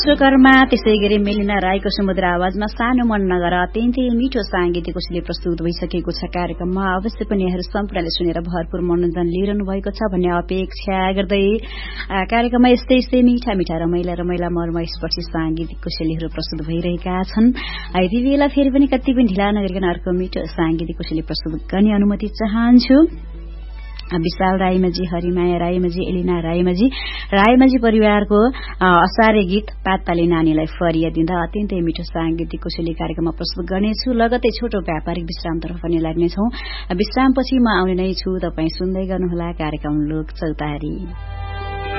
विश्वकर्मा त्यसै गरी मेलिना राईको समुद्र आवाजमा सानो मन नगर अत्यन्तै मिठो सांगीतिक कोशीले प्रस्तुत भइसकेको छ। कार्यक्रममा अवश्य पनि यहाँहरू सम्पूर्णले सुनेर भरपूर मनोरञ्जन लिइरहनु भएको छ भन्ने अपेक्षा गर्दै कार्यक्रममा यस्तै यस्तै मिठा मिठा रमाइला मर्मस्पर्शी सांगीतिक कोशलीहरू प्रस्तुत भइरहेका छन्। यति बेला फेरि पनि कति पनि ढिला नगरिकन अर्को मिठो सांगीतिक कोशली प्रस्तुत गर्ने अनुमति चाहन्छु। विशाल राईमाझी, हरिमाया राईमाझी, एलिना राईमाझी परिवारको असारे गीत पातताले नानीलाई फरिया दिँदा अत्यन्तै मिठो सांगीतिक कोशली कार्यक्रममा प्रस्तुत गर्नेछु। लगतै छोटो व्यापारिक विश्रामतर्फ पनि लाग्नेछौं। विश्रामपछि म आउने नै छु। तपाई सुन्दै गर्नुहोला कार्यक्रम लोक चौतारी।